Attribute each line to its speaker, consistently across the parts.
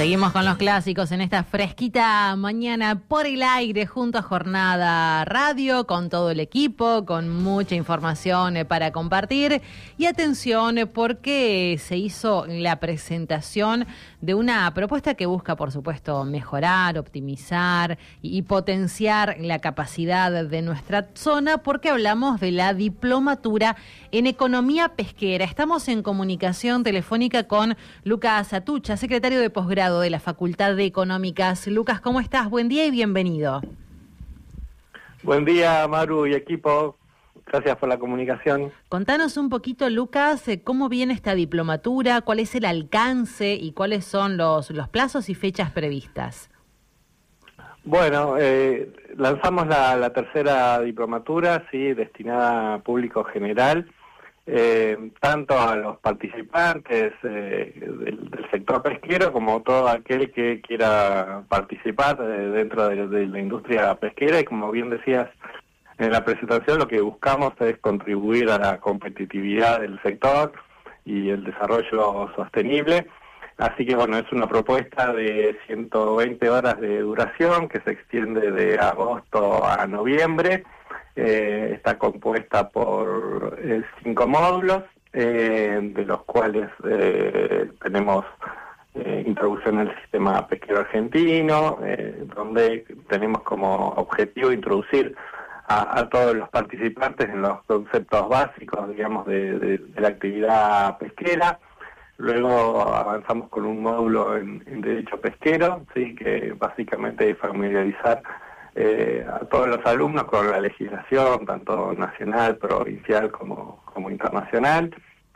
Speaker 1: Seguimos con los clásicos en esta fresquita mañana por el aire junto a Jornada Radio, con todo el equipo, con mucha información para compartir. Y atención, porque se hizo la presentación de una propuesta que busca, por supuesto, mejorar, optimizar y potenciar la capacidad de nuestra zona, porque hablamos de la diplomatura en economía pesquera. Estamos en comunicación telefónica con Lucas Atucha, secretario de posgrado de la Facultad de Económicas. Lucas, ¿cómo estás? Buen día y bienvenido.
Speaker 2: Buen día, Maru y equipo. Gracias por la comunicación.
Speaker 1: Contanos un poquito, Lucas, cómo viene esta diplomatura, cuál es el alcance y cuáles son los plazos y fechas previstas.
Speaker 2: Bueno, lanzamos la tercera diplomatura, sí, destinada a público general, tanto a los participantes del sector pesquero como todo aquel que quiera participar dentro de la industria pesquera. Y como bien decías en la presentación, lo que buscamos es contribuir a la competitividad del sector y el desarrollo sostenible. Así que bueno, es una propuesta de 120 horas de duración que se extiende de agosto a noviembre. Está compuesta por 5 módulos, de los cuales tenemos introducción al sistema pesquero argentino, donde tenemos como objetivo introducir a todos los participantes en los conceptos básicos, digamos, de la actividad pesquera. Luego avanzamos con un módulo en derecho pesquero, sí, que básicamente es familiarizar a todos los alumnos con la legislación, tanto nacional, provincial como internacional.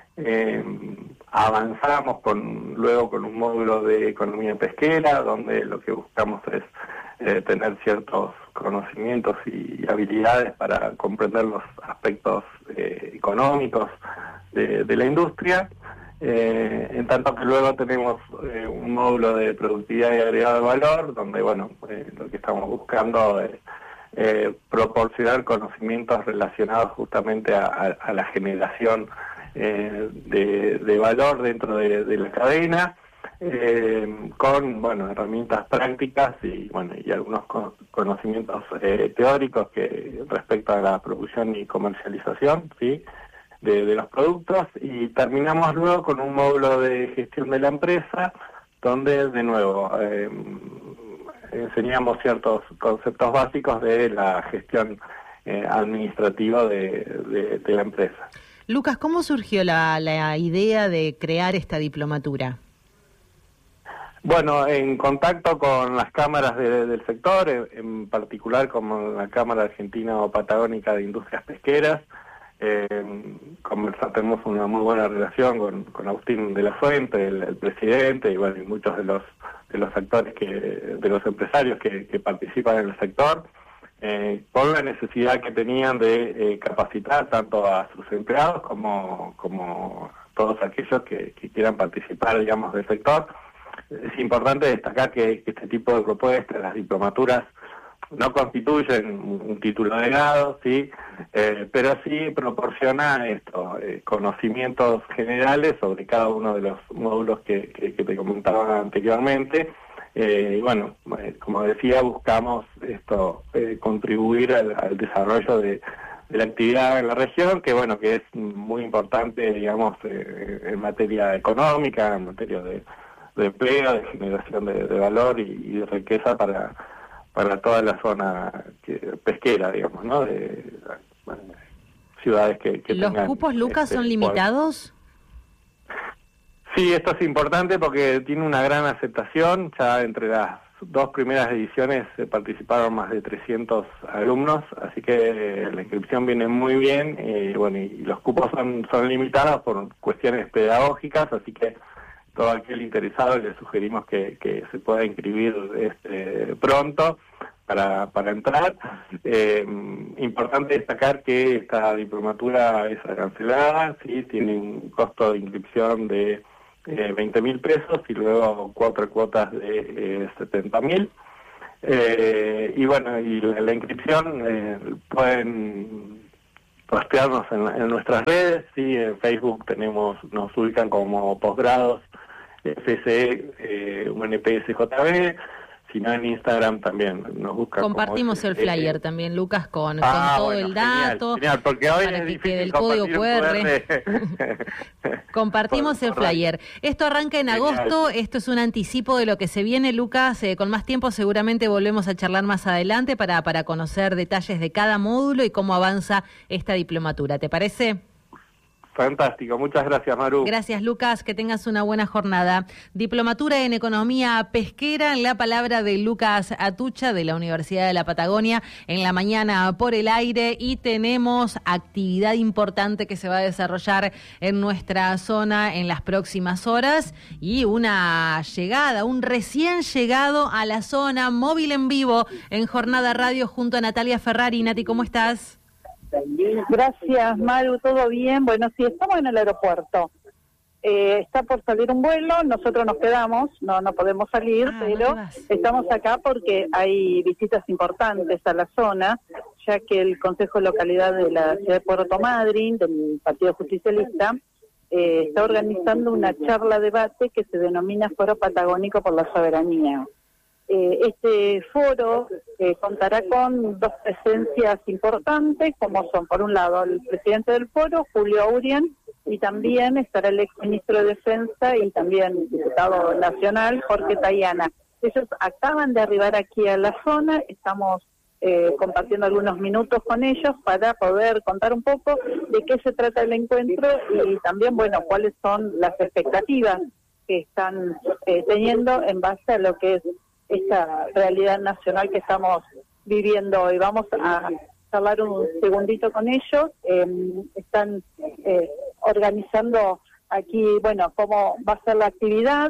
Speaker 2: Avanzamos luego con un módulo de economía pesquera, donde lo que buscamos es tener ciertos conocimientos y habilidades para comprender los aspectos económicos de la industria. En tanto que luego tenemos un módulo de productividad y agregado de valor, donde bueno, lo que estamos buscando es proporcionar conocimientos relacionados justamente a la generación de valor dentro de la cadena, con bueno, herramientas prácticas y bueno, y algunos conocimientos teóricos que respecto a la producción y comercialización, ¿sí?, de los productos. Y terminamos luego con un módulo de gestión de la empresa, donde de nuevo enseñamos ciertos conceptos básicos de la gestión administrativa de la empresa.
Speaker 1: Lucas, ¿cómo surgió la idea de crear esta diplomatura?
Speaker 2: Bueno, en contacto con las cámaras del sector, en particular como la Cámara Argentina o Patagónica de Industrias Pesqueras, tenemos una muy buena relación con Agustín de la Fuente, el presidente, y bueno, y muchos de los actores de los empresarios que participan en el sector, por la necesidad que tenían de capacitar tanto a sus empleados como todos aquellos que quieran participar, digamos, del sector. Es importante destacar que este tipo de propuestas, las diplomaturas, no constituyen un título de grado, sí, pero sí proporciona conocimientos generales sobre cada uno de los módulos que te comentaba anteriormente. Y bueno, como decía, buscamos contribuir al desarrollo de la actividad en la región, que bueno, que es muy importante, digamos, en materia económica, en materia de empleo, de generación de valor y de riqueza para toda la zona pesquera, digamos, ¿no? De ciudades que
Speaker 1: ¿Los
Speaker 2: tengan,
Speaker 1: cupos, Lucas, son limitados?
Speaker 2: Sí, esto es importante porque tiene una gran aceptación. Ya entre las 2 primeras ediciones participaron más de 300 alumnos, así que la inscripción viene muy bien. Bueno, y los cupos son limitados por cuestiones pedagógicas, así que todo aquel interesado le sugerimos que se pueda inscribir pronto para entrar. Importante destacar que esta diplomatura es arancelada, ¿sí? Tiene un costo de inscripción de 20.000 pesos y luego 4 cuotas de 70.000. Y bueno, y la inscripción pueden postearnos en nuestras redes, ¿sí? En Facebook nos ubican como posgrados FC UNPSJB, si no en Instagram también nos busca.
Speaker 1: Compartimos el flyer también, Lucas, con todo el dato.
Speaker 2: Genial, porque hoy
Speaker 1: para
Speaker 2: es
Speaker 1: que quede el
Speaker 2: difícil
Speaker 1: código QR. Compartimos el flyer. Esto arranca en agosto, esto es un anticipo de lo que se viene, Lucas. Con más tiempo seguramente volvemos a charlar más adelante para conocer detalles de cada módulo y cómo avanza esta diplomatura. ¿Te parece?
Speaker 2: Fantástico, muchas gracias, Maru.
Speaker 1: Gracias, Lucas, que tengas una buena jornada. Diplomatura en Economía Pesquera, en la palabra de Lucas Atucha, de la Universidad de la Patagonia, en la mañana por el aire, y tenemos actividad importante que se va a desarrollar en nuestra zona en las próximas horas, y una llegada, un recién llegado a la zona, móvil en vivo, en Jornada Radio, junto a Natalia Ferrari. Nati, ¿cómo estás?
Speaker 3: Gracias, Maru, ¿todo bien? Bueno, sí, estamos en el aeropuerto. Está por salir un vuelo, nosotros nos quedamos, no podemos salir, pero no estamos acá porque hay visitas importantes a la zona, ya que el Consejo de Localidad de la ciudad de Puerto Madryn, del Partido Justicialista, está organizando una charla debate que se denomina Foro Patagónico por la Soberanía. Este foro contará con dos presencias importantes, como son, por un lado, el presidente del foro, Julio Urien, y también estará el exministro de Defensa y también diputado nacional, Jorge Tayana. Ellos acaban de arribar aquí a la zona, estamos compartiendo algunos minutos con ellos para poder contar un poco de qué se trata el encuentro y también, bueno, cuáles son las expectativas que están teniendo en base a lo que es esta realidad nacional que estamos viviendo hoy. Vamos a charlar un segundito con ellos. Están organizando aquí, bueno, cómo va a ser la actividad.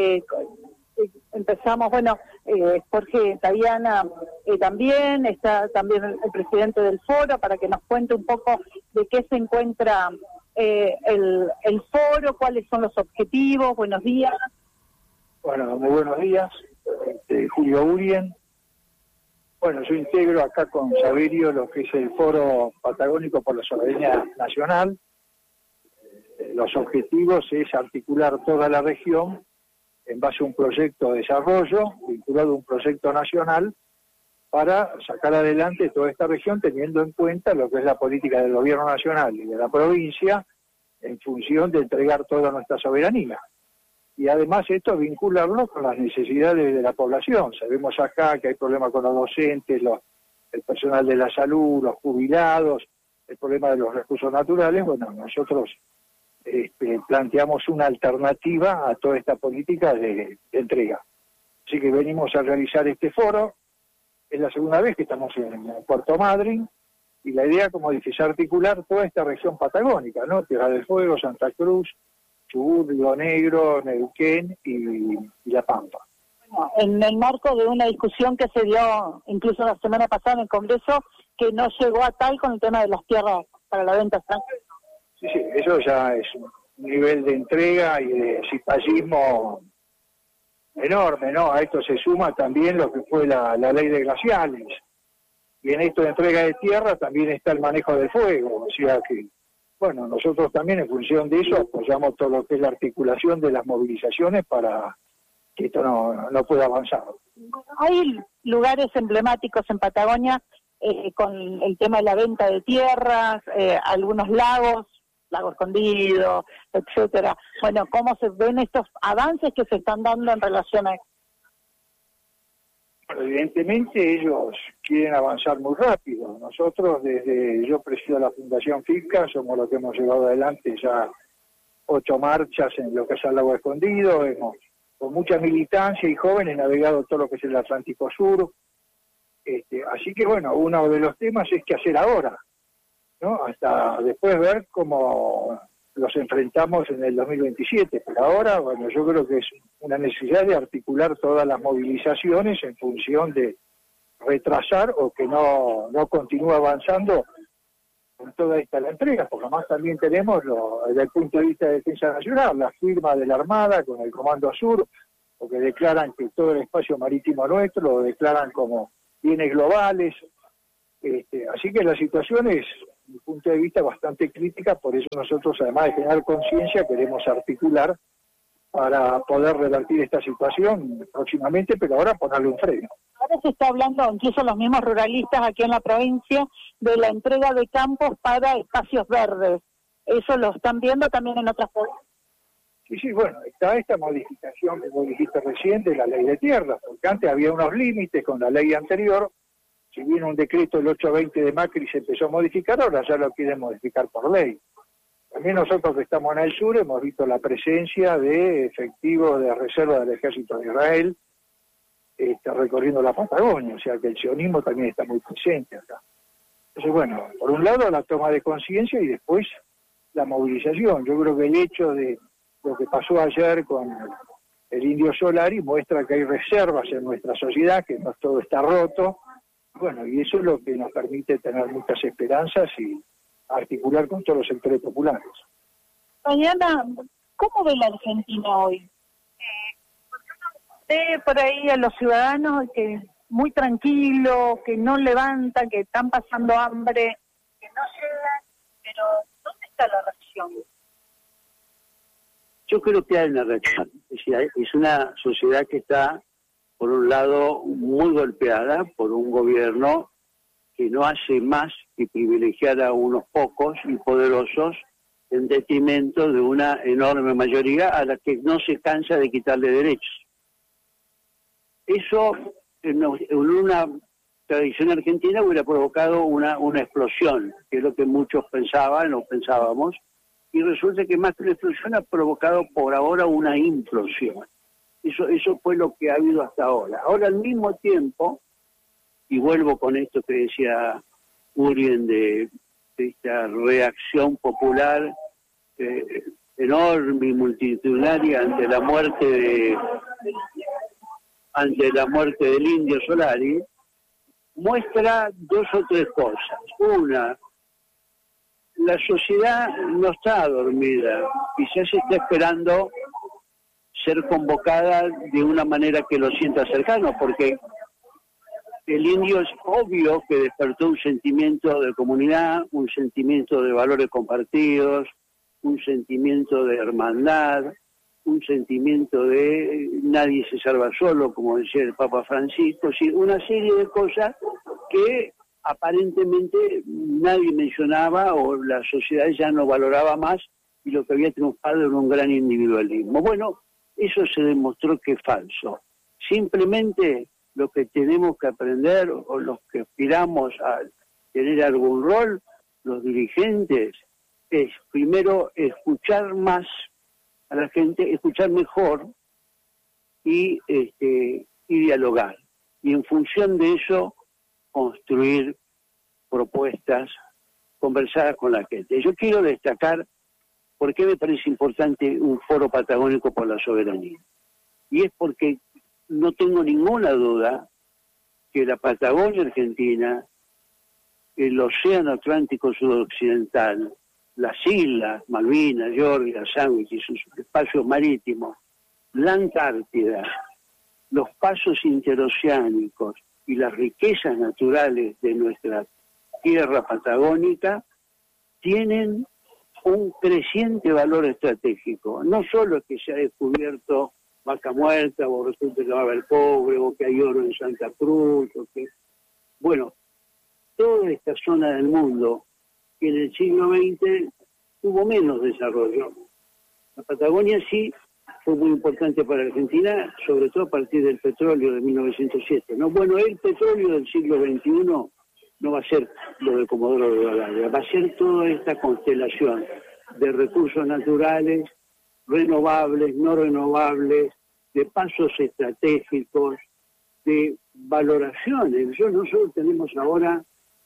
Speaker 3: Empezamos, bueno, Jorge Tayana también, está también el presidente del foro, para que nos cuente un poco de qué se encuentra el foro, cuáles son los objetivos. Buenos días.
Speaker 4: Bueno, muy buenos días. Julio Urien. Bueno, yo integro acá con Saberio lo que es el Foro Patagónico por la Soberanía Nacional. Los objetivos es articular toda la región en base a un proyecto de desarrollo vinculado a un proyecto nacional para sacar adelante toda esta región teniendo en cuenta lo que es la política del gobierno nacional y de la provincia en función de entregar toda nuestra soberanía. Y además esto vincularlo con las necesidades de la población. Sabemos acá que hay problemas con los docentes, el personal de la salud, los jubilados, el problema de los recursos naturales. Bueno, nosotros planteamos una alternativa a toda esta política de entrega. Así que venimos a realizar este foro. Es la segunda vez que estamos en Puerto Madryn, y la idea, como dice, es articular toda esta región patagónica, ¿no? Tierra del Fuego, Santa Cruz, Chubut, Río Negro, Neuquén y La Pampa.
Speaker 3: Bueno, en el marco de una discusión que se dio incluso la semana pasada en el Congreso, que no llegó a tal con el tema de las tierras para la venta extranjera.
Speaker 4: Sí, eso ya es un nivel de entrega y de cipallismo enorme, ¿no? A esto se suma también lo que fue la ley de glaciales. Y en esto de entrega de tierra también está el manejo del fuego, o sea que bueno, nosotros también en función de eso apoyamos todo lo que es la articulación de las movilizaciones para que esto no pueda avanzar.
Speaker 3: Hay lugares emblemáticos en Patagonia con el tema de la venta de tierras, algunos lagos, Lago Escondido, etcétera. Bueno, ¿cómo se ven estos avances que se están dando en relación a esto?
Speaker 4: Evidentemente ellos quieren avanzar muy rápido. Nosotros, yo presido la Fundación FICA, somos los que hemos llevado adelante ya 8 marchas en lo que es el Lago Escondido, hemos con mucha militancia y jóvenes navegado todo lo que es el Atlántico Sur. Así que bueno, uno de los temas es qué hacer ahora, ¿no? Hasta después ver cómo los enfrentamos en el 2027, pero ahora, bueno, yo creo que es una necesidad de articular todas las movilizaciones en función de retrasar o que no continúe avanzando con toda esta la entrega, porque además también tenemos, desde el punto de vista de defensa nacional, la firma de la Armada con el Comando Sur, porque declaran que todo el espacio marítimo nuestro lo declaran como bienes globales, así que la situación es, desde mi punto de vista, bastante crítica. Por eso nosotros, además de generar conciencia, queremos articular para poder revertir esta situación próximamente, pero ahora ponerle un freno.
Speaker 3: Ahora se está hablando, incluso los mismos ruralistas aquí en la provincia, de la entrega de campos para espacios verdes. ¿Eso lo están viendo también en otras provincias?
Speaker 4: Sí, bueno, está esta modificación que vos dijiste recién de la ley de tierras, porque antes había unos límites con la ley anterior. Si bien un decreto del 820 de Macri se empezó a modificar, ahora ya lo quieren modificar por ley. También nosotros que estamos en el sur hemos visto la presencia de efectivos de reserva del Ejército de Israel recorriendo la Patagonia, o sea que el sionismo también está muy presente acá. Entonces, bueno, por un lado la toma de conciencia y después la movilización. Yo creo que el hecho de lo que pasó ayer con el Indio Solari muestra que hay reservas en nuestra sociedad, que no todo está roto. Bueno, y eso es lo que nos permite tener muchas esperanzas y articular con todos los sectores populares.
Speaker 3: Mariana, ¿cómo ve la Argentina hoy? Ve por ahí a los ciudadanos que muy tranquilos, que no levantan, que están pasando hambre, que no llegan, pero ¿dónde está la reacción?
Speaker 5: Yo creo que hay una reacción. Es decir, es una sociedad que está, por un lado, muy golpeada por un gobierno que no hace más que privilegiar a unos pocos y poderosos en detrimento de una enorme mayoría a la que no se cansa de quitarle derechos. Eso, en una tradición argentina, hubiera provocado una explosión, que es lo que muchos pensaban o pensábamos, y resulta que más que una explosión ha provocado por ahora una implosión. Eso fue lo que ha habido hasta ahora. Ahora, al mismo tiempo, y vuelvo con esto que decía Urien de esta reacción popular enorme y multitudinaria ante la muerte del Indio Solari, muestra dos o tres cosas. Una, la sociedad no está dormida, quizás está esperando ser convocada de una manera que lo sienta cercano, porque el indio es obvio que despertó un sentimiento de comunidad, un sentimiento de valores compartidos, un sentimiento de hermandad, un sentimiento de nadie se salva solo, como decía el Papa Francisco, sí, una serie de cosas que aparentemente nadie mencionaba o la sociedad ya no valoraba más y lo que había triunfado era un gran individualismo. Bueno, eso se demostró que es falso. Simplemente lo que tenemos que aprender o los que aspiramos a tener algún rol, los dirigentes, es primero escuchar más a la gente, escuchar mejor y dialogar. Y en función de eso, construir propuestas conversadas con la gente. Yo quiero destacar por qué me parece importante un foro patagónico por la soberanía. Y es porque no tengo ninguna duda que la Patagonia Argentina, el Océano Atlántico Sudoccidental, las islas, Malvinas, Georgia, Sandwich y sus espacios marítimos, la Antártida, los pasos interoceánicos y las riquezas naturales de nuestra tierra patagónica tienen un creciente valor estratégico. No solo es que se ha descubierto vaca muerta, o resulta que va a haber cobre, o que hay oro en Santa Cruz, o que... Bueno, toda esta zona del mundo que en el siglo XX tuvo menos desarrollo. La Patagonia sí fue muy importante para Argentina, sobre todo a partir del petróleo de 1907, ¿no? Bueno, el petróleo del siglo XXI no va a ser lo de Comodoro Rivadavia, va a ser toda esta constelación de recursos naturales, renovables, no renovables, de pasos estratégicos, de valoraciones. Nosotros tenemos ahora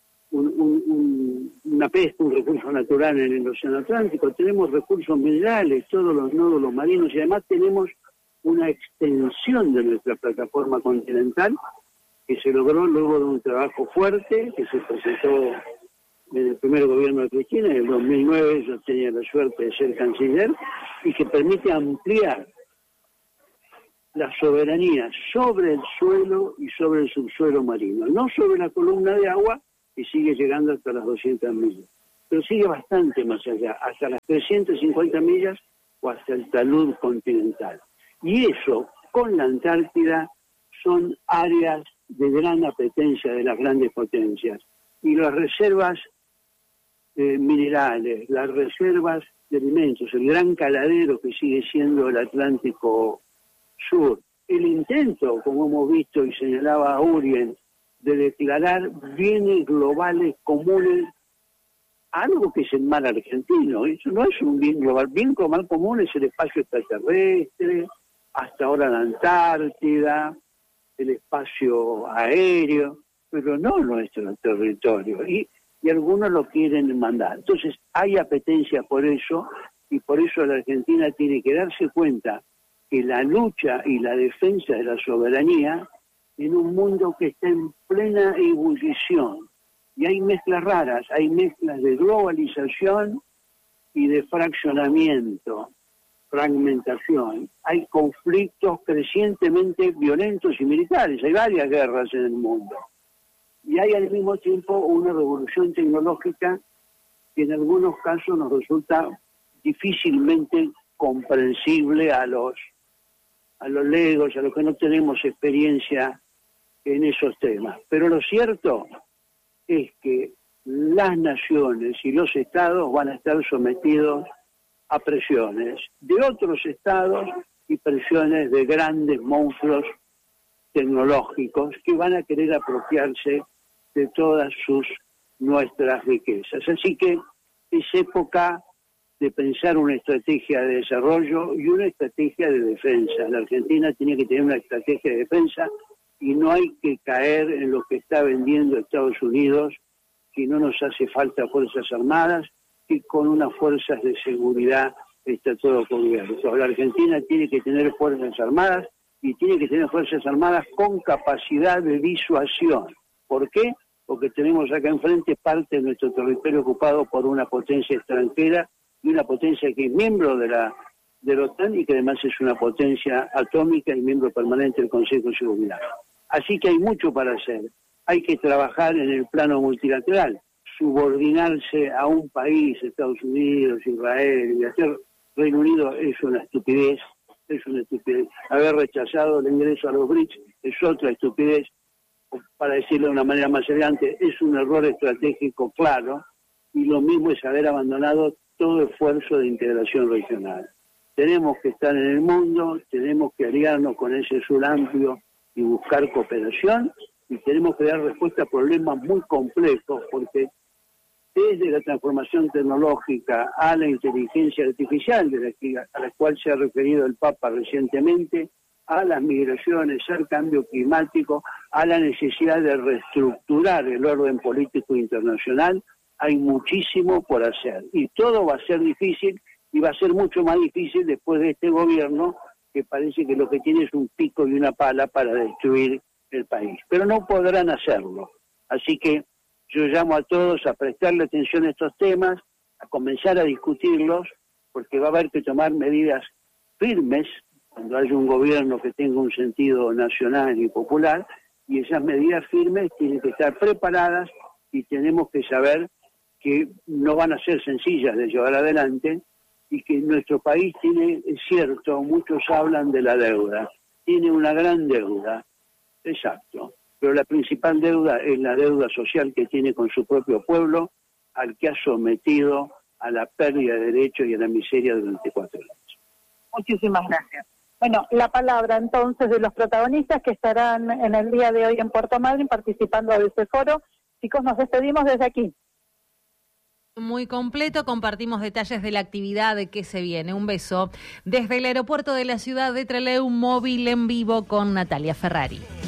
Speaker 5: una pesca, un recurso natural en el Océano Atlántico, tenemos recursos minerales, todos los nódulos marinos, y además tenemos una extensión de nuestra plataforma continental que se logró luego de un trabajo fuerte que se presentó en el primer gobierno de Cristina. En el 2009 yo tenía la suerte de ser canciller, y que permite ampliar la soberanía sobre el suelo y sobre el subsuelo marino, no sobre la columna de agua, que sigue llegando hasta las 200 millas, pero sigue bastante más allá, hasta las 350 millas o hasta el talud continental. Y eso, con la Antártida, son áreas de gran apetencia de las grandes potencias. Y las reservas minerales, las reservas de alimentos, el gran caladero que sigue siendo el Atlántico Sur, el intento, como hemos visto y señalaba Urien, de declarar bienes globales comunes, algo que es el mar argentino. Eso no es un bien global. Bien global común es el espacio extraterrestre, hasta ahora la Antártida, el espacio aéreo, pero no nuestro territorio. Y algunos lo quieren mandar. Entonces hay apetencia por eso, y por eso la Argentina tiene que darse cuenta que la lucha y la defensa de la soberanía en un mundo que está en plena ebullición, y hay mezclas raras, hay mezclas de globalización y de fraccionamiento, fragmentación, hay conflictos crecientemente violentos y militares, hay varias guerras en el mundo, y hay al mismo tiempo una revolución tecnológica que en algunos casos nos resulta difícilmente comprensible a los legos, a los que no tenemos experiencia en esos temas. Pero lo cierto es que las naciones y los estados van a estar sometidos a presiones de otros estados y presiones de grandes monstruos tecnológicos que van a querer apropiarse de todas nuestras riquezas. Así que es época de pensar una estrategia de desarrollo y una estrategia de defensa. La Argentina tiene que tener una estrategia de defensa y no hay que caer en lo que está vendiendo Estados Unidos, que no nos hace falta fuerzas armadas, y con unas fuerzas de seguridad está todo cubierto. La Argentina tiene que tener fuerzas armadas y tiene que tener fuerzas armadas con capacidad de disuasión. ¿Por qué? Porque tenemos acá enfrente parte de nuestro territorio ocupado por una potencia extranjera y una potencia que es miembro de la OTAN y que además es una potencia atómica y miembro permanente del Consejo de Seguridad. Así que hay mucho para hacer. Hay que trabajar en el plano multilateral, subordinarse a un país, Estados Unidos, Israel, y hacer Reino Unido es una estupidez, Haber rechazado el ingreso a los BRICS es otra estupidez, para decirlo de una manera más elegante, es un error estratégico claro, y lo mismo es haber abandonado todo esfuerzo de integración regional. Tenemos que estar en el mundo, tenemos que aliarnos con ese sur amplio y buscar cooperación, y tenemos que dar respuesta a problemas muy complejos, porque desde la transformación tecnológica a la inteligencia artificial, a la cual se ha referido el Papa recientemente, a las migraciones, al cambio climático, a la necesidad de reestructurar el orden político internacional, hay muchísimo por hacer. Y todo va a ser difícil, y va a ser mucho más difícil después de este gobierno, que parece que lo que tiene es un pico y una pala para destruir el país. Pero no podrán hacerlo. Así que yo llamo a todos a prestarle atención a estos temas, a comenzar a discutirlos, porque va a haber que tomar medidas firmes cuando haya un gobierno que tenga un sentido nacional y popular, y esas medidas firmes tienen que estar preparadas y tenemos que saber que no van a ser sencillas de llevar adelante y que nuestro país tiene, es cierto, muchos hablan de la deuda, tiene una gran deuda, exacto, pero la principal deuda es la deuda social que tiene con su propio pueblo, al que ha sometido a la pérdida de derechos y a la miseria durante 4 años.
Speaker 3: Muchísimas gracias. Bueno, la palabra entonces de los protagonistas que estarán en el día de hoy en Puerto Madryn participando de este foro. Chicos, nos despedimos desde aquí.
Speaker 1: Muy completo, compartimos detalles de la actividad de que se viene. Un beso desde el aeropuerto de la ciudad de Trelew, móvil en vivo con Natalia Ferrari.